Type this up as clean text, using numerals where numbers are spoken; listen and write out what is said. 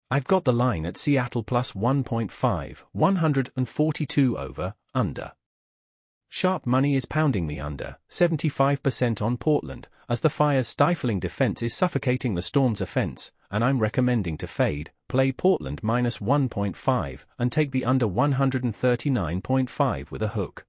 I've got the line at Seattle plus 1.5, 142 over, under. Sharp money is pounding me under, 75% on Portland, as the Fire's stifling defense is suffocating the Storm's offense, and I'm recommending to fade, play Portland minus 1.5, and take the under 139.5 with a hook.